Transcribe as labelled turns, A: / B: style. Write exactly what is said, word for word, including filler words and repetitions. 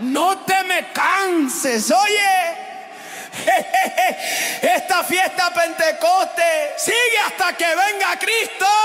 A: No te me canses, oye. Esta fiesta Pentecoste sigue hasta que venga Cristo.